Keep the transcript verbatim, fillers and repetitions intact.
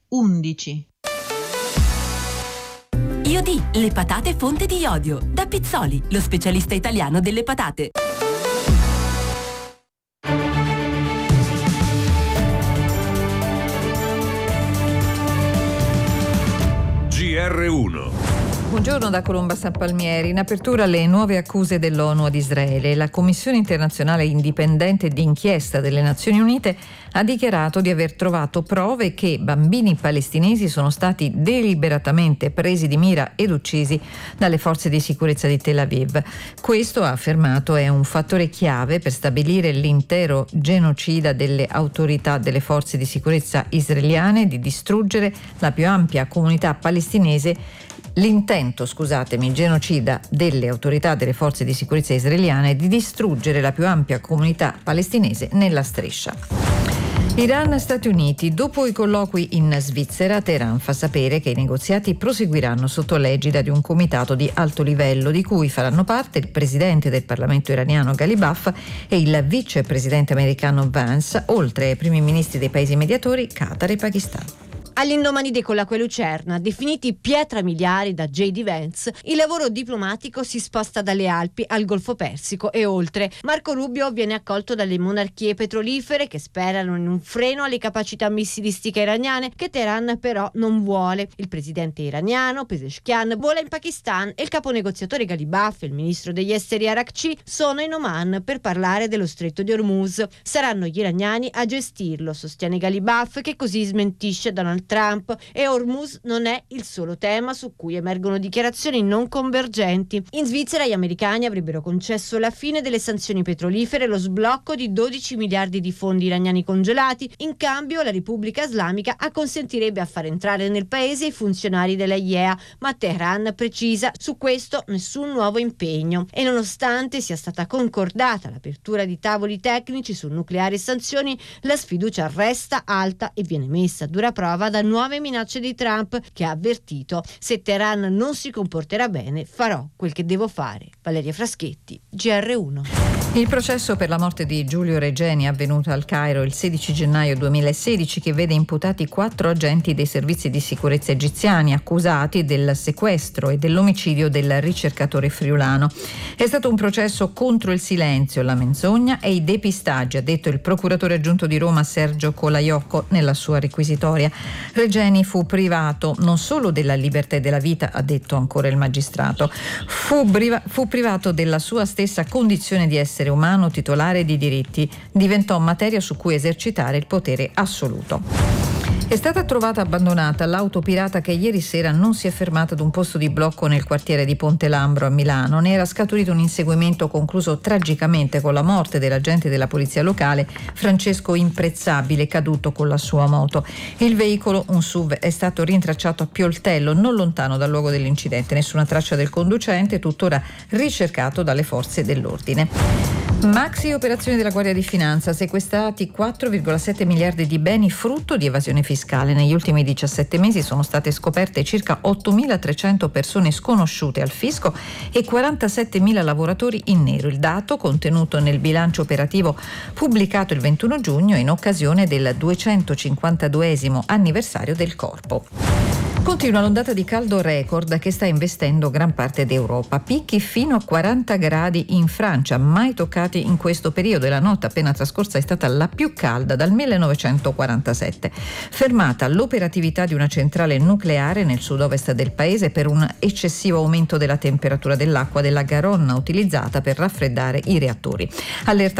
undici. Iodì, le patate fonte di iodio. Da Pizzoli, lo specialista italiano delle patate. G R uno. Buongiorno da Colomba San Palmieri. In apertura le nuove accuse dell'ONU ad Israele. La Commissione internazionale indipendente d'inchiesta delle Nazioni Unite ha dichiarato di aver trovato prove che bambini palestinesi sono stati deliberatamente presi di mira ed uccisi dalle forze di sicurezza di Tel Aviv. Questo, ha affermato, è un fattore chiave per stabilire l'intero genocida delle autorità delle forze di sicurezza israeliane di distruggere la più ampia comunità palestinese. L'intento, scusatemi, genocida delle autorità delle forze di sicurezza israeliane di distruggere la più ampia comunità palestinese nella striscia. Iran e Stati Uniti. Dopo i colloqui in Svizzera, Teheran fa sapere che i negoziati proseguiranno sotto l'egida di un comitato di alto livello di cui faranno parte il presidente del Parlamento iraniano Ghalibaf e il vicepresidente americano Vance, oltre ai primi ministri dei paesi mediatori Qatar e Pakistan. All'indomani dei colloqui a Lucerna, definiti pietra miliari da J D Vance, il lavoro diplomatico si sposta dalle Alpi al Golfo Persico e oltre. Marco Rubio viene accolto dalle monarchie petrolifere che sperano in un freno alle capacità missilistiche iraniane, che Teheran però non vuole. Il presidente iraniano Pezeshkian vola in Pakistan e il capo negoziatore Ghalibaf e il ministro degli esteri Arakci sono in Oman per parlare dello stretto di Hormuz. Saranno gli iraniani a gestirlo, sostiene Ghalibaf, che così smentisce Donald Trump. E Hormuz non è il solo tema su cui emergono dichiarazioni non convergenti. In Svizzera gli americani avrebbero concesso la fine delle sanzioni petrolifere e lo sblocco di dodici miliardi di fondi iraniani congelati. In cambio la Repubblica Islamica acconsentirebbe a far entrare nel paese i funzionari della I E A, ma Teheran precisa su questo nessun nuovo impegno. E nonostante sia stata concordata l'apertura di tavoli tecnici su nucleare e sanzioni, la sfiducia resta alta e viene messa a dura prova da nuove minacce di Trump, che ha avvertito: se Teheran non si comporterà bene farò quel che devo fare. Valeria Fraschetti, G R uno. Il processo per la morte di Giulio Regeni, avvenuto al Cairo il sedici gennaio duemilasedici, che vede imputati quattro agenti dei servizi di sicurezza egiziani accusati del sequestro e dell'omicidio del ricercatore friulano. È stato un processo contro il silenzio, la menzogna e i depistaggi, ha detto il procuratore aggiunto di Roma Sergio Colaiocco nella sua requisitoria. Regeni fu privato non solo della libertà e della vita, ha detto ancora il magistrato, fu, briva, fu privato della sua stessa condizione di essere umano titolare di diritti, diventò materia su cui esercitare il potere assoluto. È stata trovata abbandonata l'auto pirata che ieri sera non si è fermata ad un posto di blocco nel quartiere di Ponte Lambro a Milano. Ne era scaturito un inseguimento concluso tragicamente con la morte dell'agente della polizia locale Francesco Imprezzabile, caduto con la sua moto. Il veicolo, un S U V, è stato rintracciato a Pioltello, non lontano dal luogo dell'incidente. Nessuna traccia del conducente, tuttora ricercato dalle forze dell'ordine. Maxi operazione della Guardia di Finanza, sequestrati quattro virgola sette miliardi di beni frutto di evasione fiscale. Negli ultimi diciassette mesi sono state scoperte circa ottomilatrecento persone sconosciute al fisco e quarantasettemila lavoratori in nero. Il dato contenuto nel bilancio operativo pubblicato il ventuno giugno in occasione del duecentocinquantaduesimo anniversario del corpo. Continua l'ondata di caldo record che sta investendo gran parte d'Europa. Picchi fino a quaranta gradi in Francia, mai toccati in questo periodo, e la notte appena trascorsa è stata la più calda dal millenovecentoquarantasette. Fermata l'operatività di una centrale nucleare nel sud-ovest del paese per un eccessivo aumento della temperatura dell'acqua della Garonna utilizzata per raffreddare i reattori. Allerta